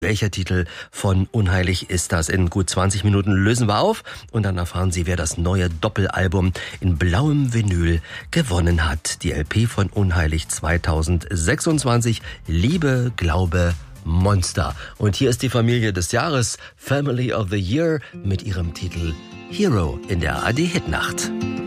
Welcher Titel von Unheilig ist das? In gut 20 Minuten lösen wir auf und dann erfahren Sie, wer das neue Doppelalbum in blauem Vinyl gewonnen hat. Die LP von Unheilig 2026, Liebe, Glaube, Monster. Und hier ist die Familie des Jahres, Family of the Year, mit ihrem Titel Hero in der ARD-Hitnacht.